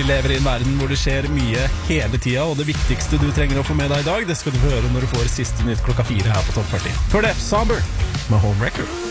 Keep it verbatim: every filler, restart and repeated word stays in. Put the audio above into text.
lever i en verden hvor det skjer mye hele tida, og det viktigste du trenger å få med deg i dag, det skal du få høre når du får siste nytt klokka fire her på Topp førti. Før det, Somber med Homewrecker.